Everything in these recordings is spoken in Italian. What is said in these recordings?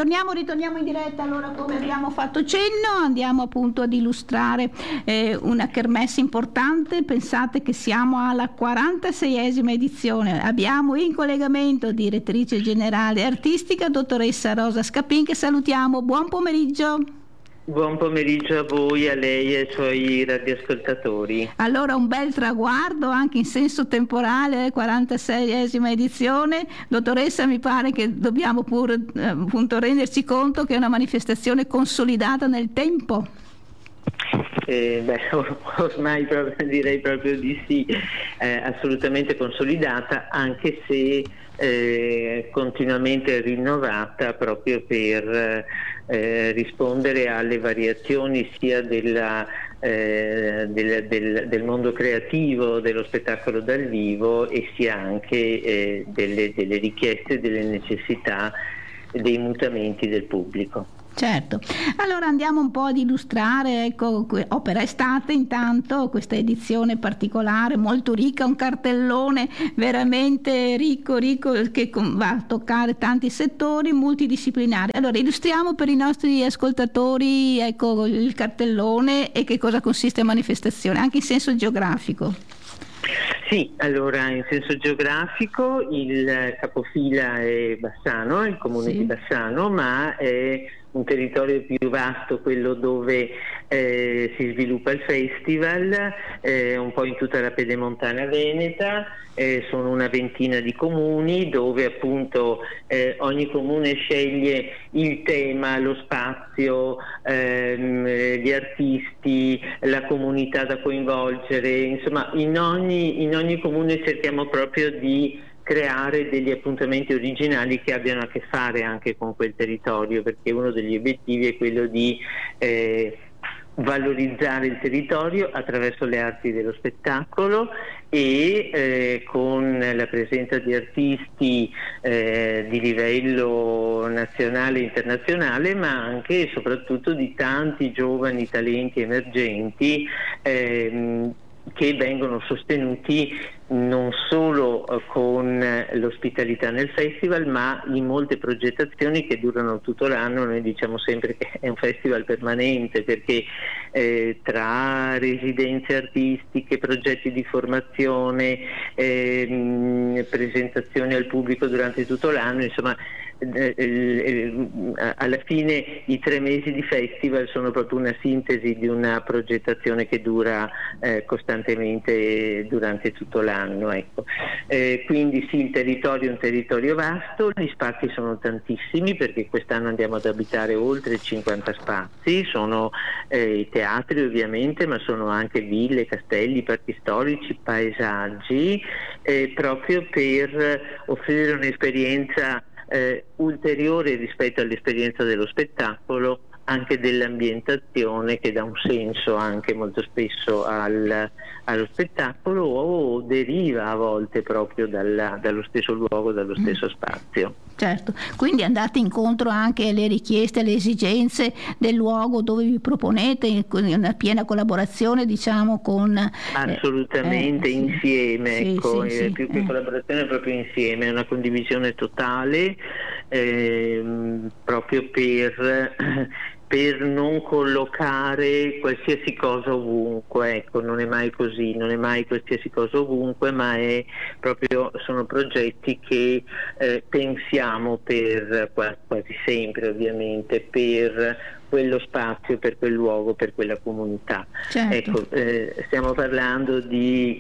Ritorniamo in diretta. Allora, come abbiamo fatto cenno, andiamo appunto ad illustrare una kermesse importante. Pensate che siamo alla 46esima edizione. Abbiamo in collegamento direttrice generale artistica, dottoressa Rosa Scapin, che salutiamo. Buon pomeriggio. Buon pomeriggio a voi, a lei e ai suoi radioascoltatori. Allora, un bel traguardo anche in senso temporale, 46esima edizione. Dottoressa, mi pare che dobbiamo pure appunto renderci conto che è una manifestazione consolidata nel tempo. Ormai direi proprio di sì, assolutamente consolidata, anche se continuamente rinnovata proprio per rispondere alle variazioni sia del mondo creativo, dello spettacolo dal vivo, e sia anche delle richieste, delle necessità, dei mutamenti del pubblico. Certo, allora andiamo un po' ad illustrare, ecco, Opera Estate intanto, questa edizione particolare, molto ricca, un cartellone veramente ricco che va a toccare tanti settori multidisciplinari. Allora illustriamo per i nostri ascoltatori, ecco, il cartellone e che cosa consiste la manifestazione, anche in senso geografico. Sì, allora in senso geografico il capofila è Bassano, il comune di Bassano, ma è un territorio più vasto, quello dove si sviluppa il festival, un po' in tutta la pedemontana veneta, sono una ventina di comuni dove appunto ogni comune sceglie il tema, lo spazio, gli artisti, la comunità da coinvolgere, insomma in ogni comune cerchiamo proprio di creare degli appuntamenti originali che abbiano a che fare anche con quel territorio, perché uno degli obiettivi è quello di valorizzare il territorio attraverso le arti dello spettacolo e con la presenza di artisti di livello nazionale e internazionale, ma anche e soprattutto di tanti giovani talenti emergenti che vengono sostenuti non solo con l'ospitalità nel festival, ma in molte progettazioni che durano tutto l'anno. Noi diciamo sempre che è un festival permanente, perché tra residenze artistiche, progetti di formazione, presentazioni al pubblico durante tutto l'anno, insomma alla fine i 3 mesi di festival sono proprio una sintesi di una progettazione che dura costantemente durante tutto l'anno, ecco. Quindi sì, il territorio è un territorio vasto, gli spazi sono tantissimi, perché quest'anno andiamo ad abitare oltre 50 spazi, sono i teatri ovviamente, ma sono anche ville, castelli, parchi storici, paesaggi, proprio per offrire un'esperienza ulteriore rispetto all'esperienza dello spettacolo, anche dell'ambientazione, che dà un senso anche molto spesso allo spettacolo, o deriva a volte proprio dallo stesso luogo, dallo stesso spazio. Certo, quindi andate incontro anche alle richieste, alle esigenze del luogo dove vi proponete, in una piena collaborazione, diciamo, con... Assolutamente, insieme, ecco, più che collaborazione, proprio insieme, è una condivisione totale, proprio per non collocare qualsiasi cosa ovunque, ecco, non è mai così, non è mai qualsiasi cosa ovunque, ma sono progetti che pensiamo quasi sempre ovviamente per quello spazio, per quel luogo, per quella comunità. Certo. Ecco, stiamo parlando di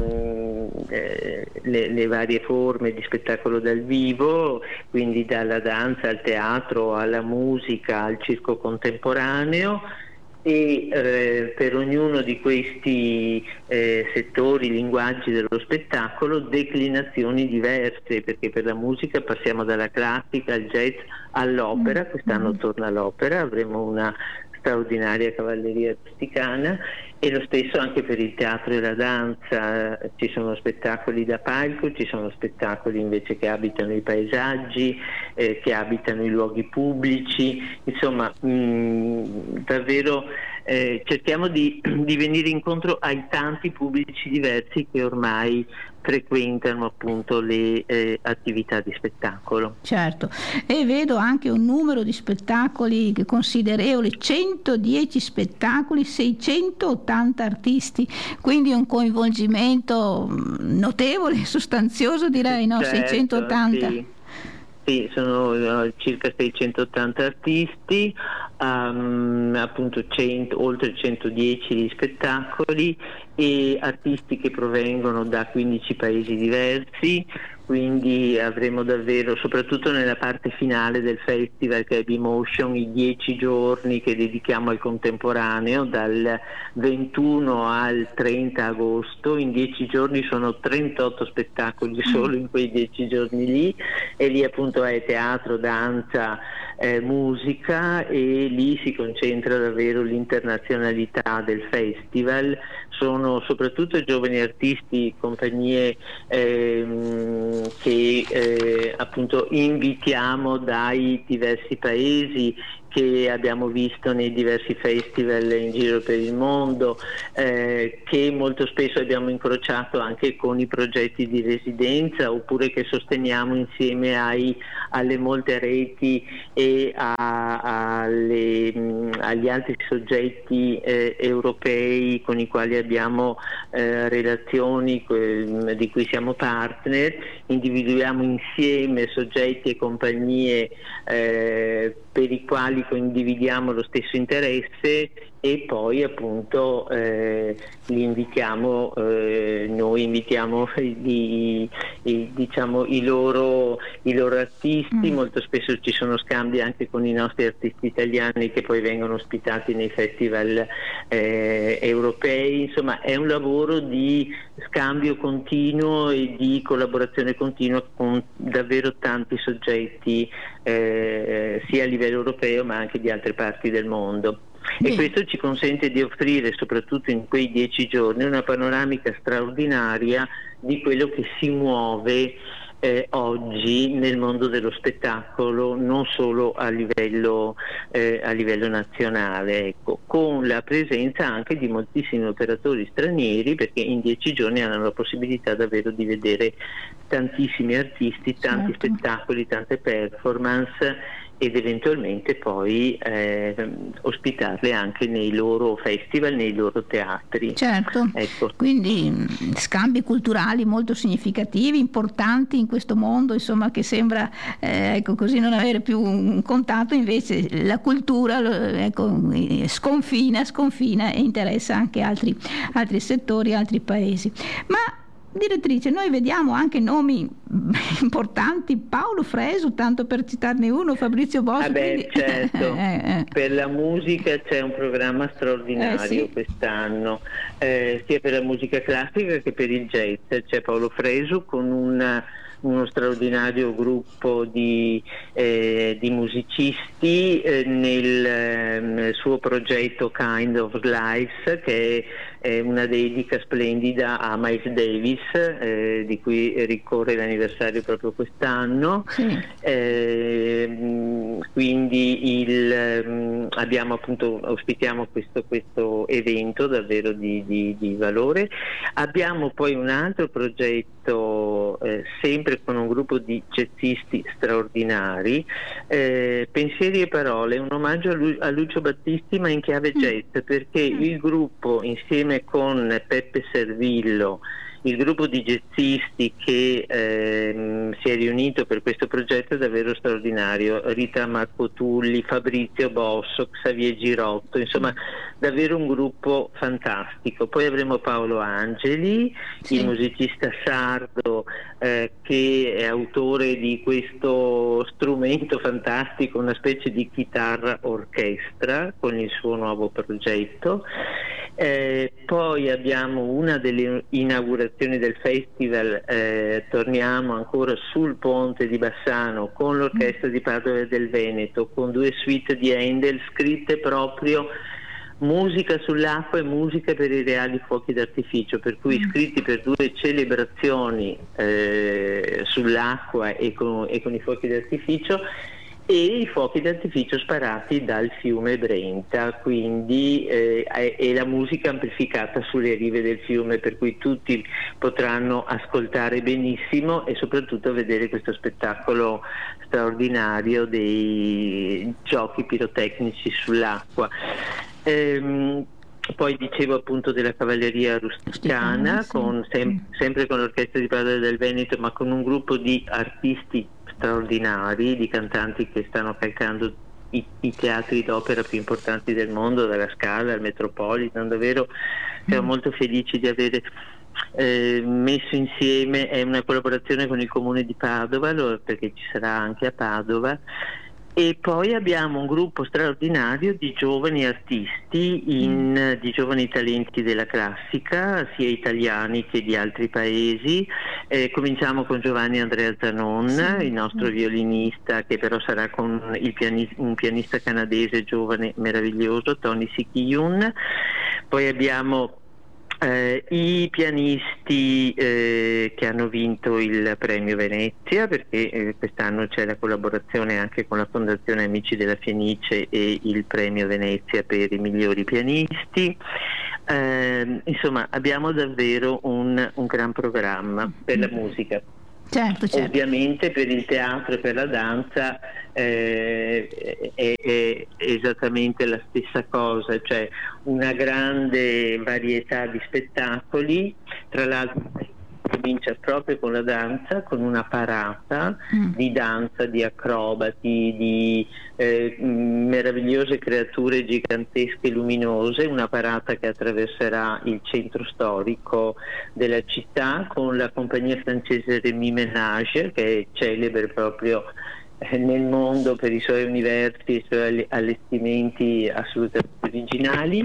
le varie forme di spettacolo dal vivo, quindi dalla danza al teatro, alla musica, al circo contemporaneo, e per ognuno di questi settori, linguaggi dello spettacolo, declinazioni diverse, perché per la musica passiamo dalla classica al jazz all'opera. Quest'anno torna l'opera, avremo una straordinaria cavalleria rusticana, e lo stesso anche per il teatro e la danza. Ci sono spettacoli da palco, ci sono spettacoli invece che abitano i paesaggi, che abitano i luoghi pubblici, insomma davvero cerchiamo di venire incontro ai tanti pubblici diversi che ormai frequentano appunto le attività di spettacolo. Certo, e vedo anche un numero di spettacoli considerevole, 110 spettacoli, 680 artisti, quindi un coinvolgimento notevole, sostanzioso direi, no? Certo, 680. Sì. Sì, sono circa 680 artisti, appunto oltre 110 di spettacoli e artisti che provengono da 15 paesi diversi, quindi avremo davvero, soprattutto nella parte finale del festival che è B-Motion, i 10 giorni che dedichiamo al contemporaneo, dal 21 al 30 agosto, in 10 giorni sono 38 spettacoli solo in quei 10 giorni lì, e lì appunto è teatro, danza, musica, e lì si concentra davvero l'internazionalità del festival. Sono soprattutto giovani artisti, compagnie che appunto invitiamo dai diversi paesi, che abbiamo visto nei diversi festival in giro per il mondo, che molto spesso abbiamo incrociato anche con i progetti di residenza, oppure che sosteniamo insieme alle molte reti e agli altri soggetti europei con i quali abbiamo relazioni, di cui siamo partner. Individuiamo insieme soggetti e compagnie per i quali condividiamo lo stesso interesse, e poi appunto li invitiamo, noi invitiamo i loro artisti. Molto spesso ci sono scambi anche con i nostri artisti italiani che poi vengono ospitati nei festival europei. Insomma, è un lavoro di scambio continuo e di collaborazione continua con davvero tanti soggetti, sia a livello europeo ma anche di altre parti del mondo. E questo ci consente di offrire, soprattutto in quei 10 giorni, una panoramica straordinaria di quello che si muove oggi nel mondo dello spettacolo, non solo a livello nazionale, ecco, con la presenza anche di moltissimi operatori stranieri, perché in 10 giorni hanno la possibilità davvero di vedere tantissimi artisti, tanti spettacoli, tante performance, ed eventualmente poi ospitarle anche nei loro festival, nei loro teatri. Certo, ecco. Quindi scambi culturali molto significativi, importanti in questo mondo, insomma, che sembra ecco così non avere più un contatto, invece la cultura sconfina e interessa anche altri settori, altri paesi. Ma direttrice, noi vediamo anche nomi importanti, Paolo Fresu, tanto per citarne uno, Fabrizio Bossi. Certo, per la musica c'è un programma straordinario quest'anno, sia per la musica classica che per il jazz. C'è Paolo Fresu con uno straordinario gruppo di musicisti nel suo progetto Kind of Lives, che è una dedica splendida a Miles Davis, di cui ricorre l'anniversario proprio quest'anno. Quindi abbiamo appunto, ospitiamo questo evento davvero di valore. Abbiamo poi un altro progetto sempre con un gruppo di jazzisti straordinari, Pensieri e Parole, un omaggio a Lucio Battisti ma in chiave jazz, perché il gruppo, insieme con Peppe Servillo, il gruppo di jazzisti che si è riunito per questo progetto, è davvero straordinario. Rita Marco Tulli, Fabrizio Bosso, Xavier Girotto, insomma davvero un gruppo fantastico. Poi avremo Paolo Angeli, il musicista sardo, che è autore di questo strumento fantastico, una specie di chitarra orchestra, con il suo nuovo progetto. Poi abbiamo una delle inaugurazioni del festival, torniamo ancora sul ponte di Bassano con l'orchestra di Padova e del Veneto, con 2 suite di Handel scritte proprio musica sull'acqua e musica per i reali fuochi d'artificio, per cui scritti per 2 celebrazioni sull'acqua e con i fuochi d'artificio, e i fuochi d'artificio sparati dal fiume Brenta, quindi è la musica amplificata sulle rive del fiume, per cui tutti potranno ascoltare benissimo e soprattutto vedere questo spettacolo straordinario dei giochi pirotecnici sull'acqua. Poi dicevo appunto della cavalleria rusticana, sì. sempre con l'Orchestra di Padova del Veneto, ma con un gruppo di artisti straordinari, di cantanti che stanno calcando i teatri d'opera più importanti del mondo, dalla Scala al Metropolitan. Davvero siamo molto felici di avere messo insieme, è una collaborazione con il Comune di Padova, perché ci sarà anche a Padova. E poi abbiamo un gruppo straordinario di giovani artisti, di giovani talenti della classica, sia italiani che di altri paesi. Cominciamo con Giovanni Andrea Zanon, il nostro violinista, che però sarà con un pianista canadese giovane meraviglioso, Tony Sikiyun. Poi abbiamo i pianisti che hanno vinto il premio Venezia, perché quest'anno c'è la collaborazione anche con la Fondazione Amici della Fenice e il premio Venezia per i migliori pianisti. Insomma, abbiamo davvero un gran programma per la musica. Certo. Ovviamente per il teatro e per la danza è esattamente la stessa cosa, cioè una grande varietà di spettacoli. Tra l'altro comincia proprio con la danza, con una parata di danza, di acrobati, di meravigliose creature gigantesche luminose, una parata che attraverserà il centro storico della città con la compagnia francese Rémy Ménage, che è celebre proprio nel mondo per i suoi universi e i suoi allestimenti assolutamente originali.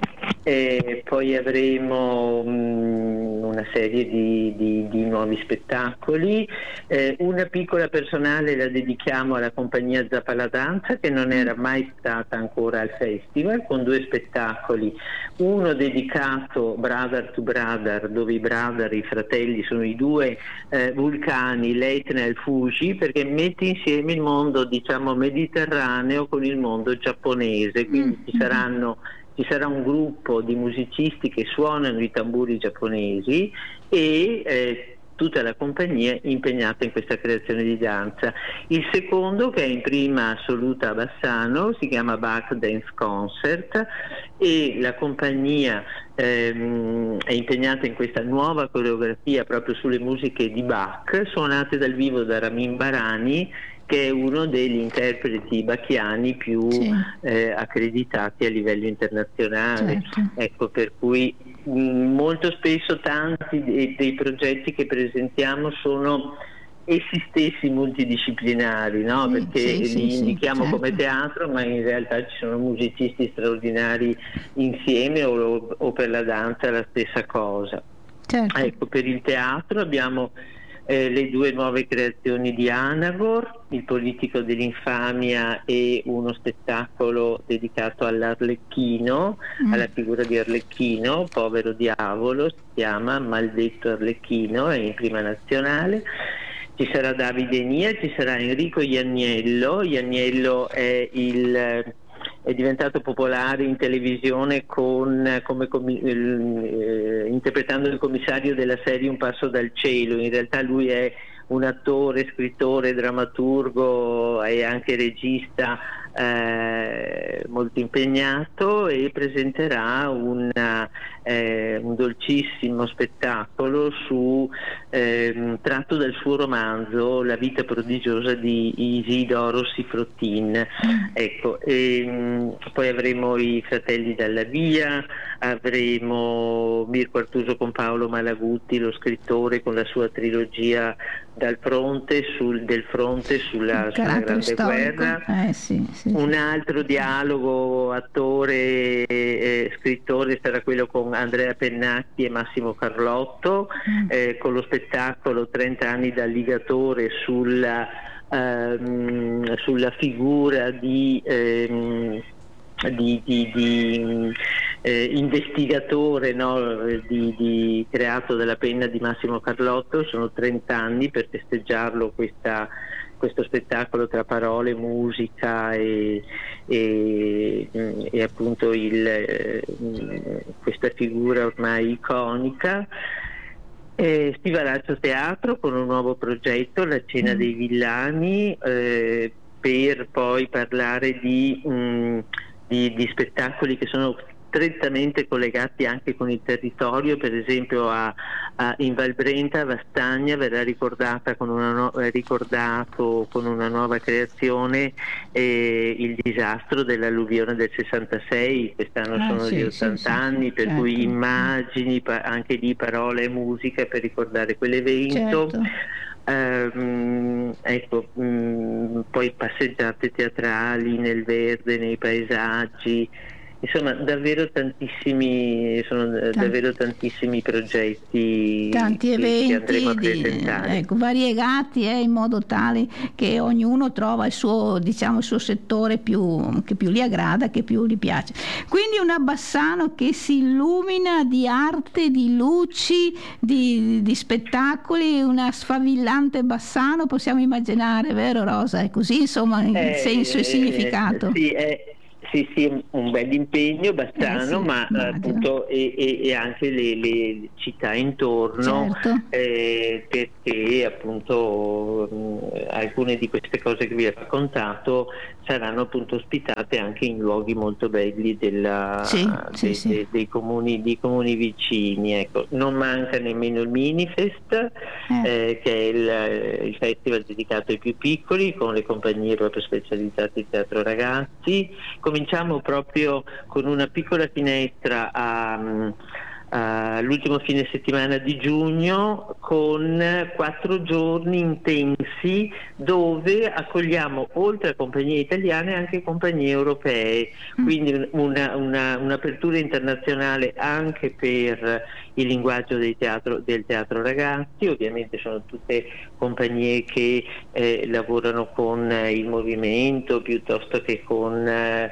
Poi avremo una serie di nuovi spettacoli. Una piccola personale la dedichiamo alla compagnia Zappala Danza, che non era mai stata ancora al festival, con 2 spettacoli, uno dedicato Brother to Brother, dove i brother, i fratelli, sono i 2 vulcani, l'Etna e il Fuji, perché mette insieme il mondo, diciamo, mediterraneo con il mondo giapponese, quindi ci sarà un gruppo di musicisti che suonano i tamburi giapponesi e tutta la compagnia impegnata in questa creazione di danza. Il secondo, che è in prima assoluta a Bassano, si chiama Bach Dance Concert e la compagnia è impegnata in questa nuova coreografia proprio sulle musiche di Bach, suonate dal vivo da Ramin Barani, che è uno degli interpreti bacchiani più accreditati a livello internazionale. Certo. Ecco, per cui molto spesso tanti dei progetti che presentiamo sono essi stessi multidisciplinari, no? Perché li indichiamo come teatro, ma in realtà ci sono musicisti straordinari insieme o per la danza la stessa cosa. Certo. Ecco, per il teatro abbiamo le 2 nuove creazioni di Anagor, il politico dell'infamia, e uno spettacolo dedicato all'Arlecchino, alla figura di Arlecchino, povero diavolo, si chiama Maledetto Arlecchino, è in prima nazionale. Ci sarà Davide Nia, ci sarà Enrico Ianniello. Ianniello è diventato popolare in televisione interpretando il commissario della serie Un passo dal cielo. In realtà lui è un attore, scrittore, drammaturgo e anche regista molto impegnato, e presenterà un dolcissimo spettacolo tratto dal suo romanzo La vita prodigiosa di Isidoro Sifrottin. Ecco, poi avremo i Fratelli Dalla Via, avremo Mirko Artuso con Paolo Malaguti, lo scrittore, con la sua trilogia del fronte sulla Grande storico. Guerra. Un altro dialogo attore scrittore sarà quello con Andrea Pennacchi e Massimo Carlotto, con lo spettacolo 30 anni da ligatore sulla figura di investigatore, no? creato dalla penna di Massimo Carlotto. Sono 30 anni per festeggiarlo questo spettacolo tra parole, musica e appunto questa figura ormai iconica. Stivalaccio Teatro con un nuovo progetto, La Cena dei Villani, per poi parlare di spettacoli che sono strettamente collegati anche con il territorio. Per esempio in Val Brenta, Vastagna, verrà ricordato con una nuova creazione il disastro dell'alluvione del 66. Quest'anno sono gli 80 anni, per certo. cui immagini, anche di parole e musica per ricordare quell'evento. Certo. Poi passeggiate teatrali nel verde, nei paesaggi, insomma davvero tantissimi progetti, tanti che eventi andremo a presentare. Variegati, in modo tale che ognuno trova il suo settore che più gli aggrada, che più gli piace. Quindi una Bassano che si illumina di arte, di luci, di spettacoli, una sfavillante Bassano, possiamo immaginare, vero Rosa? È così, insomma, il senso e il significato. Sì, un bel impegno Bassano, ma appunto e anche le città intorno, certo. Perché appunto alcune di queste cose che vi ho raccontato saranno appunto ospitate anche in luoghi molto belli dei comuni vicini. Ecco, non manca nemmeno il Minifest, che è il festival dedicato ai più piccoli, con le compagnie proprio specializzate in teatro ragazzi. Cominciamo proprio con una piccola finestra all'ultimo fine settimana di giugno, con 4 giorni intensi dove accogliamo, oltre a compagnie italiane, anche compagnie europee, quindi un'apertura internazionale anche per il linguaggio del teatro ragazzi. Ovviamente sono tutte compagnie che lavorano con il movimento piuttosto che con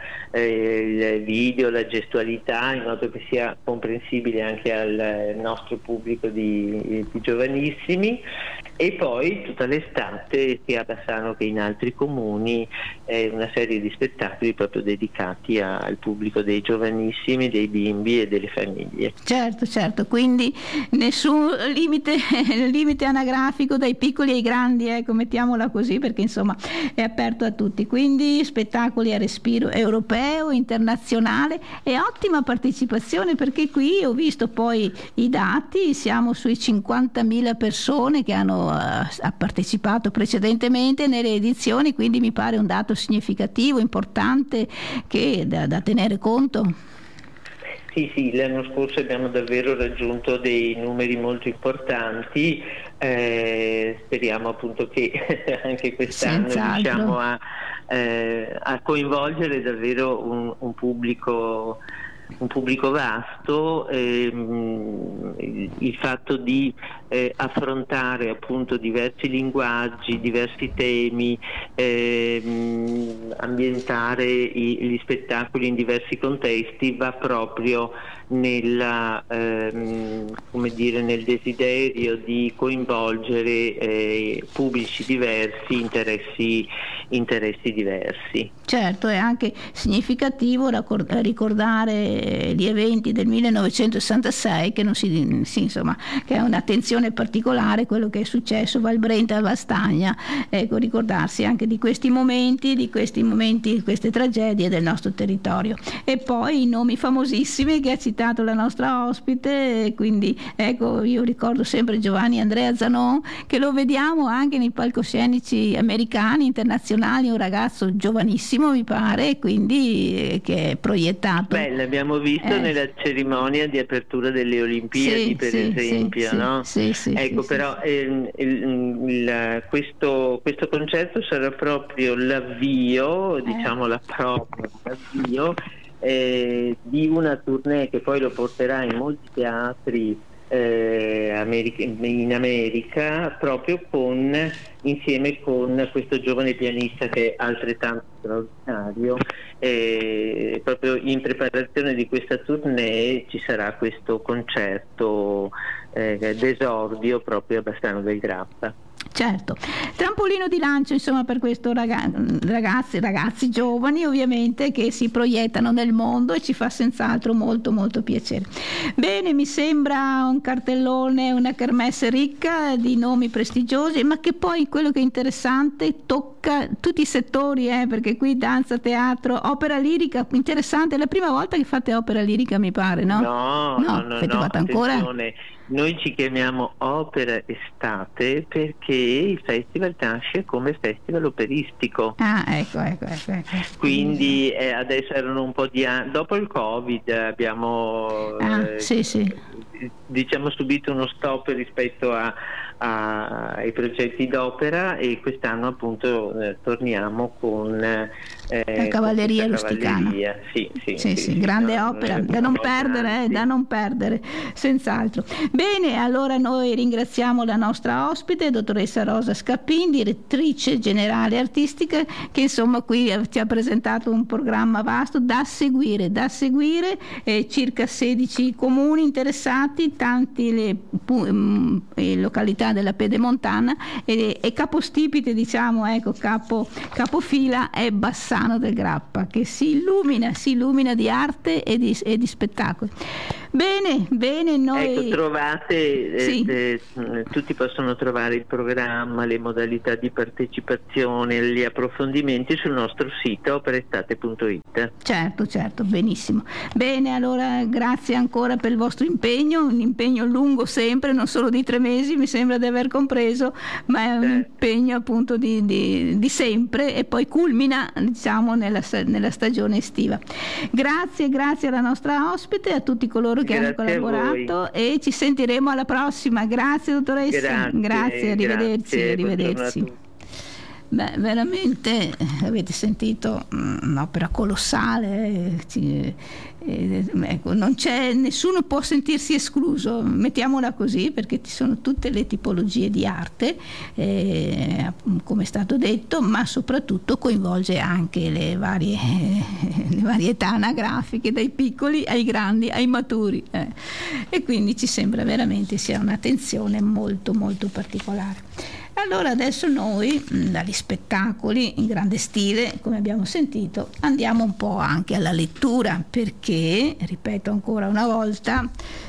il video, la gestualità, in modo che sia comprensibile anche al nostro pubblico di giovanissimi. E poi tutta l'estate, sia a Bassano che in altri comuni, una serie di spettacoli proprio dedicati al pubblico dei giovanissimi, dei bimbi e delle famiglie. Certo, quindi nessun limite anagrafico dai piccoli ai grandi, mettiamola così, perché insomma è aperto a tutti. Quindi spettacoli a respiro europeo, internazionale, e ottima partecipazione, perché qui ho visto poi i dati, siamo sui 50.000 persone che hanno partecipato precedentemente nelle edizioni, quindi mi pare un dato significativo, importante, che da tenere conto. Sì, l'anno scorso abbiamo davvero raggiunto dei numeri molto importanti, speriamo appunto che anche quest'anno riusciamo a coinvolgere davvero un pubblico vasto. Il fatto di affrontare appunto diversi linguaggi, diversi temi, ambientare gli spettacoli in diversi contesti va proprio nel desiderio di coinvolgere pubblici diversi, interessi diversi. Certo, è anche significativo ricordare gli eventi del 1966, che che è un'attenzione particolare, quello che è successo a Val Brenta e a Vastagna. Ricordarsi anche di questi momenti, queste tragedie del nostro territorio. E poi i nomi famosissimi che ha citato la nostra ospite, quindi io ricordo sempre Giovanni Andrea Zanon, che lo vediamo anche nei palcoscenici americani, internazionali, un ragazzo giovanissimo mi pare, quindi che è proiettato. L'abbiamo visto nella cerimonia di apertura delle Olimpiadi, per esempio, no? Però questo concerto sarà proprio l'avvio, la prova, l'avvio di una tournée che poi lo porterà in molti teatri in America, proprio insieme con questo giovane pianista che è altrettanto straordinario. Proprio in preparazione di questa tournée ci sarà questo concerto d'esordio proprio a Bassano del Grappa. Certo, trampolino di lancio insomma per questo ragazzi giovani ovviamente che si proiettano nel mondo, e ci fa senz'altro molto molto piacere. Bene, mi sembra un cartellone, una kermesse ricca di nomi prestigiosi, ma che poi quello che è interessante tocca tutti i settori, perché qui danza, teatro, opera lirica, interessante, è la prima volta che fate opera lirica mi pare, no? No, avete fatto ancora? Noi ci chiamiamo Opera Estate perché il festival nasce come festival operistico. Ecco. Quindi adesso erano un po' di anni, dopo il Covid abbiamo diciamo subito uno stop rispetto ai progetti d'opera, e quest'anno appunto torniamo con la Cavalleria Rusticana. Sì, grande opera da non perdere, senz'altro. Bene, allora noi ringraziamo la nostra ospite, dottoressa Rosa Scappin, direttrice generale artistica, che insomma qui ci ha presentato un programma vasto da seguire, circa 16 comuni interessati, tanti le località della Pedemontana, e capostipite, diciamo, capofila è Bassano del Grappa, che si illumina di arte e di spettacoli. Bene, noi trovate, tutti possono trovare il programma, le modalità di partecipazione, gli approfondimenti sul nostro sito operaestate.it. Certo, benissimo. Bene, allora grazie ancora per il vostro impegno, un impegno lungo sempre, non solo di 3 mesi, mi sembra di aver compreso, ma è un impegno appunto di sempre, e poi culmina, diciamo, nella stagione estiva. Grazie alla nostra ospite, a tutti coloro che hanno collaborato, e ci sentiremo alla prossima. Grazie dottoressa, grazie, arrivederci. Beh, veramente avete sentito un'opera colossale, ecco, non c'è, nessuno può sentirsi escluso, mettiamola così, perché ci sono tutte le tipologie di arte, come è stato detto, ma soprattutto coinvolge anche le varie età anagrafiche, dai piccoli ai grandi ai maturi, e quindi ci sembra veramente sia un'attenzione molto molto particolare. Allora adesso noi, dagli spettacoli in grande stile, come abbiamo sentito, andiamo un po' anche alla lettura, perché, ripeto ancora una volta,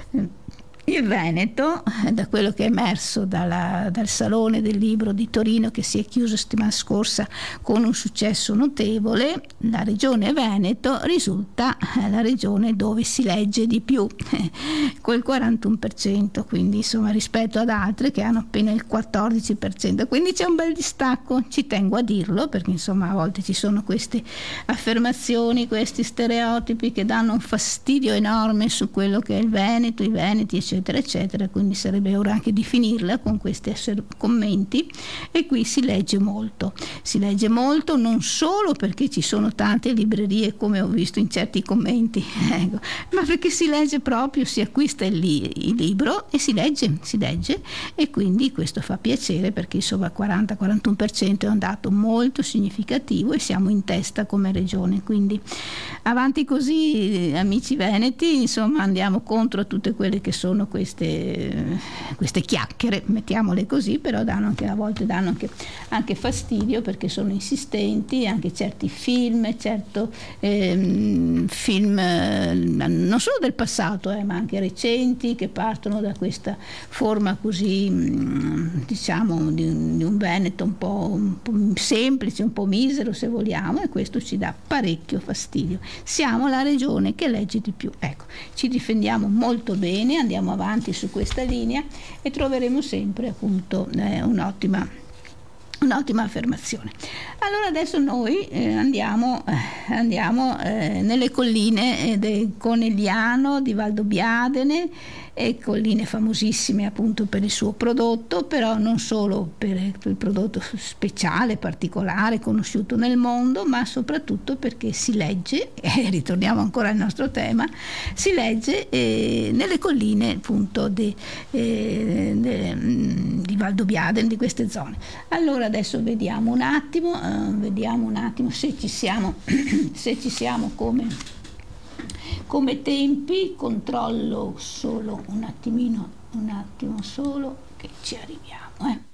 il Veneto, da quello che è emerso dal Salone del Libro di Torino, che si è chiuso settimana scorsa con un successo notevole, la regione Veneto risulta la regione dove si legge di più, col 41%, quindi insomma rispetto ad altre che hanno appena il 14%, quindi c'è un bel distacco, ci tengo a dirlo, perché insomma a volte ci sono queste affermazioni, questi stereotipi che danno un fastidio enorme su quello che è il Veneto, i veneti, eccetera, quindi sarebbe ora anche di finirla con questi commenti. E qui si legge molto, non solo perché ci sono tante librerie, come ho visto in certi commenti, ma perché si legge proprio, si acquista il libro e si legge, e quindi questo fa piacere, perché insomma 40-41% è un dato molto significativo, e siamo in testa come regione, quindi avanti così, amici veneti, insomma andiamo contro a tutte quelle che sono queste chiacchiere, mettiamole così, però a volte danno anche fastidio, perché sono insistenti, anche certi film non solo del passato, ma anche recenti, che partono da questa forma così, diciamo, di un Veneto un po' semplice, un po' misero se vogliamo, e questo ci dà parecchio fastidio. Siamo la regione che legge di più, ecco, ci difendiamo molto bene, andiamo avanti su questa linea e troveremo sempre appunto un'ottima affermazione. Allora adesso noi andiamo nelle colline del Conegliano di Valdobbiadene, e colline famosissime appunto per il suo prodotto, però non solo per il prodotto speciale, particolare, conosciuto nel mondo, ma soprattutto perché si legge, e ritorniamo ancora al nostro tema, si legge nelle colline appunto di Valdobbiadene, di queste zone. Allora adesso vediamo un attimo se ci siamo come tempi. Controllo solo un attimo solo che ci arriviamo.